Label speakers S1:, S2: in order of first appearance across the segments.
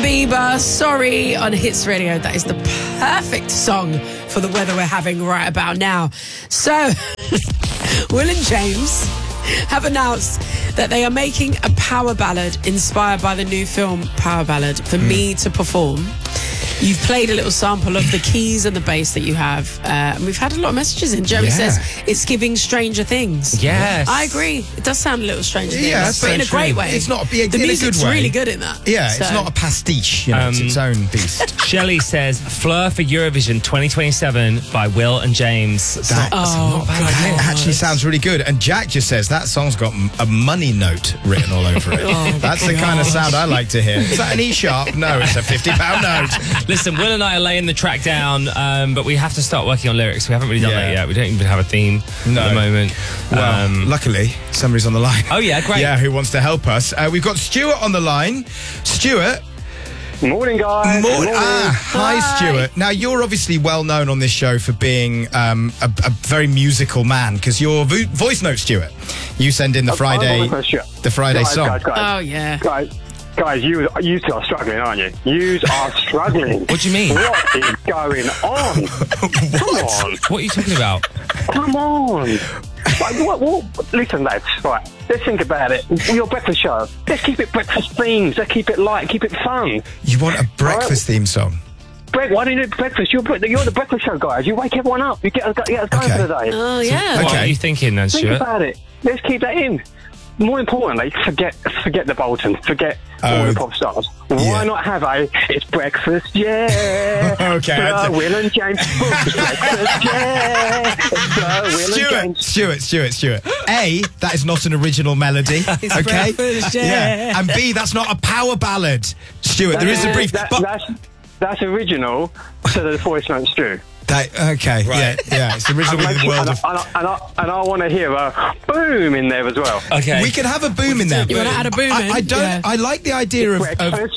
S1: Bieber, Sorry, on Hits Radio. That is the perfect song for the weather we're having right about now. So, Will and James have announced that they are making a power ballad inspired by the new film Power Ballad for me to perform. You've played a little sample of the keys and the bass that you have. And we've had a lot of messages in. Jeremy says it's giving Stranger Things.
S2: Yes.
S1: I agree. It does sound a little Stranger Things.
S3: Yeah,
S1: but in a great way.
S3: It's not
S1: the music's really good in that.
S3: Yeah, it's not a pastiche. You know, it's its own beast.
S2: Shelley says Fleur for Eurovision 2027 by Will and James.
S3: That actually sounds really good. And Jack just says that song's got a money note written all over it. That's the kind of sound I like to hear. Is that an E sharp? No, it's a £50 note.
S2: Listen, Will and I are laying the track down, but we have to start working on lyrics. We haven't really done that yet. We don't even have a theme at the moment.
S3: Well, luckily, somebody's on the line.
S2: Oh, yeah, great.
S3: Yeah, who wants to help us. We've got Stuart on the line. Stuart.
S4: Morning, guys.
S3: Morning. Hi, Stuart. Now, you're obviously well known on this show for being a very musical man, because your voice note, Stuart, you send in the Friday song.
S4: Guys.
S1: Oh, yeah.
S4: Guys, you two are struggling, aren't you? You are struggling.
S2: What do you mean?
S4: What is going on? Come on.
S2: What are you talking about?
S4: Come on. What? Listen, lads, right, let's think about it. Your breakfast show. Let's keep it breakfast themes. Let's keep it light, keep it fun.
S3: You want a breakfast theme song?
S4: Why do you need breakfast? You're the breakfast show guys. You wake everyone up. You get us going for the day.
S1: Oh, yeah.
S2: What are you thinking then, Stuart?
S4: Think about it. Let's keep that in. More importantly, forget the Bolton. Forget all the pop stars. Why not have it's breakfast, yeah.
S3: Okay.
S4: Will and James. Breakfast, yeah. Will and James.
S3: Stuart. A, that is not an original melody.
S1: It's
S3: okay.
S1: breakfast, yeah.
S3: And B, that's not a power ballad. Stuart, there is a brief.
S4: That's original to the voice note, Stu.
S3: Okay, right. Yeah, it's original with the world of...
S4: And I want to hear a boom in there as well.
S2: Okay.
S3: We could have a boom in there.
S1: You want to add a boom in?
S3: I don't... Yeah. I like the idea of breakfast.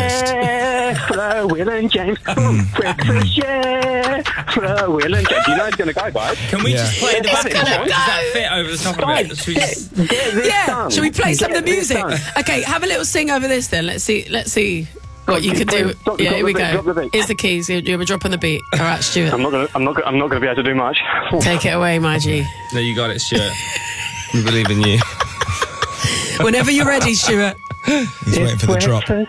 S4: Yeah, Flo, Will and James. Breakfast, yeah. Flo, Will and James. You know it's going to go, guys.
S2: Can we just play the background? Does that fit over the top of it?
S1: Should we play some of the music? Okay, have a little sing over this then. Let's see what you can do. Here we go. Here's the keys. You're dropping the beat. All right, Stuart.
S4: I'm not gonna be able to do much.
S1: Take it away, my G.
S2: No, you got it, Stuart. We believe in you.
S1: Whenever you're ready, Stuart.
S3: He's waiting for the drop.
S4: Breakfast,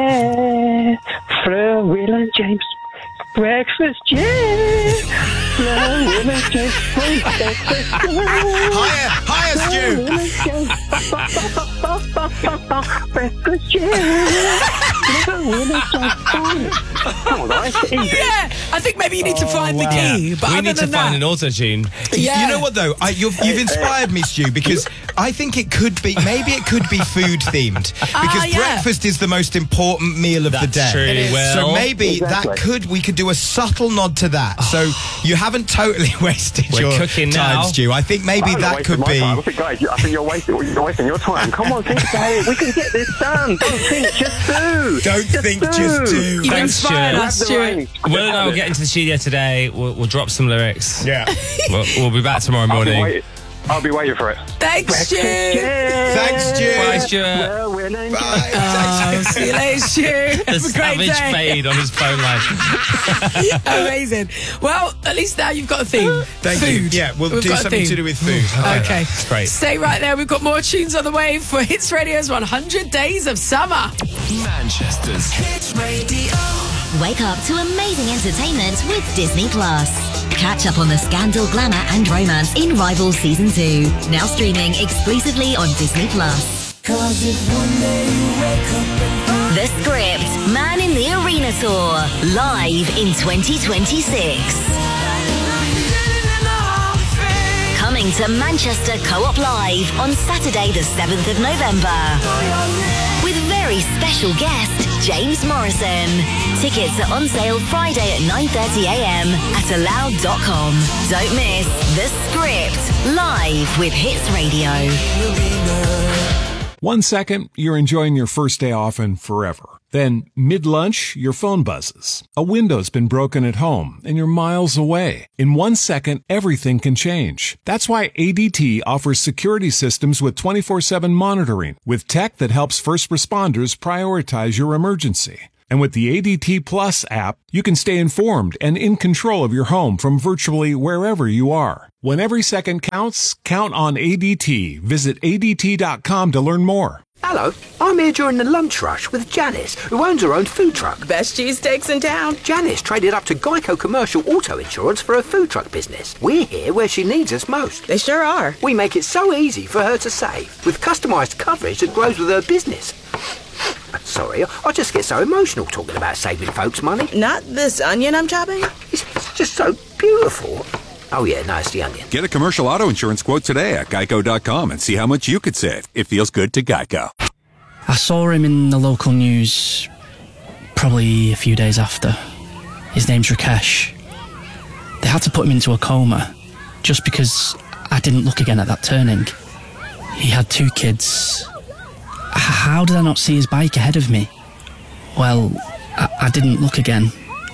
S4: yeah. Flo, Will and James. Breakfast, yeah. Flo, Will and James. Breakfast, yeah.
S3: Higher, Stu.
S4: Breakfast, yeah. Come on, guys.
S1: Yeah, I think maybe you need to find the key. But
S2: we need to find an auto-tune.
S1: Yeah.
S3: You know what though? You've inspired me, Stu, because I think it could be food themed, because breakfast is the most important meal of the day.
S2: True.
S3: So maybe we could do a subtle nod to that. So you haven't totally wasted your
S2: cooking
S3: time,
S2: now.
S3: Stu. I think maybe that could be.
S4: I think you're wasting your time. Come on, think about it. We can get this done. Don't think, just do.
S3: Just do.
S1: You've inspired us, Stuart.
S2: Will and I will get into the studio today. We'll drop some lyrics.
S3: Yeah.
S2: We'll be back tomorrow morning.
S4: I'll be waiting for it.
S1: Thanks, Stu.
S3: Thanks, Stu.
S2: Bye, Stuart.
S3: Bye.
S1: See you later, Stu.
S2: The
S1: Have a great
S2: savage
S1: day.
S2: fade on his phone line.
S1: Amazing. Well, at least now you've got a theme.
S3: Thank
S1: food.
S3: you. Yeah, we'll do something to do with food.
S1: Okay.
S2: Great.
S1: Stay right there. We've got more tunes on the way for Hits Radio's 100 Days of Summer.
S5: Manchester's Hits Radio.
S6: Wake up to amazing entertainment with Disney Plus. Catch up on the scandal, glamour and romance in Rivals Season 2. Now streaming exclusively on Disney Plus. The Script, Man in the Arena Tour, live in 2026. Coming to Manchester Co-op Live on Saturday the 7th of November. With very special guest, James Morrison. Tickets are on sale Friday at 9:30am at aloud.com. Don't miss The Script, live with Hits Radio.
S7: 1 second, you're enjoying your first day off and forever. Then, mid-lunch, your phone buzzes. A window's been broken at home, and you're miles away. In 1 second, everything can change. That's why ADT offers security systems with 24/7 monitoring, with tech that helps first responders prioritize your emergency. And with the ADT Plus app, you can stay informed and in control of your home from virtually wherever you are. When every second counts, count on ADT. Visit ADT.com to learn more.
S8: Hello, I'm here during the lunch rush with Janice, who owns her own food truck.
S9: Best cheesesteaks in town.
S8: Janice traded up to Geico Commercial Auto Insurance for her food truck business. We're here where she needs us most.
S9: They sure are.
S8: We make it so easy for her to save, with customised coverage that grows with her business. Sorry, I just get so emotional talking about saving folks money.
S9: Not this onion I'm chopping?
S8: It's just so beautiful. Oh yeah, no, it's the onion.
S10: Get a commercial auto insurance quote today at geico.com and see how much you could save. It feels good to Geico.
S11: I saw him in the local news probably a few days after. His name's Rakesh. They had to put him into a coma just because I didn't look again at that turning. He had 2 kids. How did I not see his bike ahead of me? Well, I didn't look again.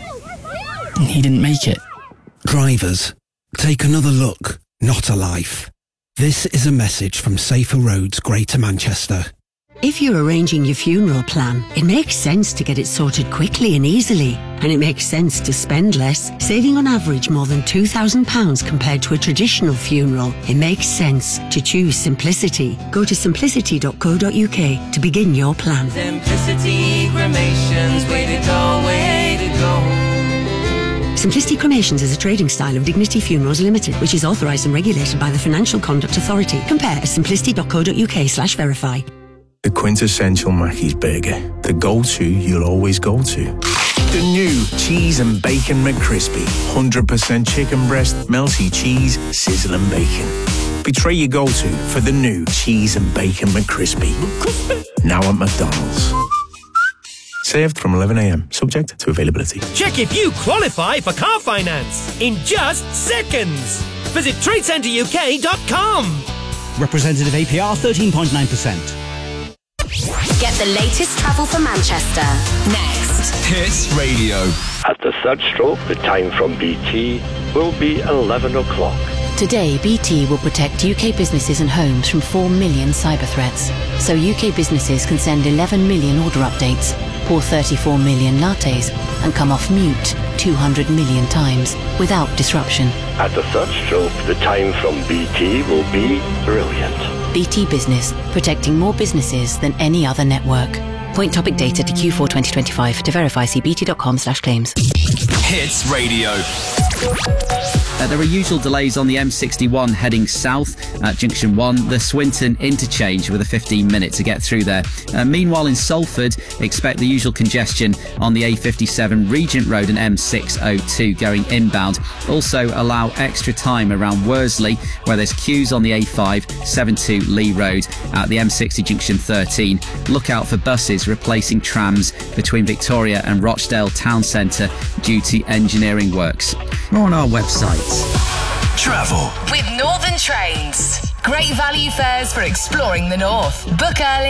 S11: He didn't make it.
S12: Drivers, take another look, not a life. This is a message from Safer Roads, Greater Manchester.
S13: If you're arranging your funeral plan, it makes sense to get it sorted quickly and easily. And it makes sense to spend less, saving on average more than £2,000 compared to a traditional funeral. It makes sense to choose simplicity. Go to simplicity.co.uk to begin your plan.
S14: Simplicity Cremations, way to go, way to go.
S13: Simplicity Cremations is a trading style of Dignity Funerals Limited, which is authorised and regulated by the Financial Conduct Authority. Compare at simplicity.co.uk/verify.
S15: The quintessential Mackey's burger. The go-to you'll always go to. The new Cheese and Bacon McCrispy. 100% chicken breast, melty cheese, sizzling bacon. Betray your go-to for the new Cheese and Bacon McCrispy. Now at McDonald's. Served from 11 a.m, subject to availability.
S16: Check if you qualify for car finance in just seconds. Visit TradeCenterUK.com.
S17: Representative APR 13.9%.
S6: Get the latest travel for Manchester next.
S5: Hits Radio.
S18: At the third stroke, the time from BT will be 11 o'clock.
S19: Today, BT will protect UK businesses and homes from 4 million cyber threats. So UK businesses can send 11 million order updates, pour 34 million lattes, and come off mute 200 million times without disruption.
S18: At the third stroke, the time from BT will be brilliant.
S19: BT Business, protecting more businesses than any other network. Point topic data to Q4 2025. To verify, see bt.com/claims.
S5: Hits Radio.
S20: There are usual delays on the M61 heading south at Junction 1, the Swinton interchange with a 15-minute to get through there. Meanwhile, in Salford, expect the usual congestion on the A57 Regent Road and M602 going inbound. Also, allow extra time around Worsley, where there's queues on the A5, 72 Lee Road at the M60 Junction 13. Look out for buses replacing trams between Victoria and Rochdale Town Centre due to engineering works. More on our website.
S5: Travel
S21: with Northern Trains. Great value fares for exploring the north. Book early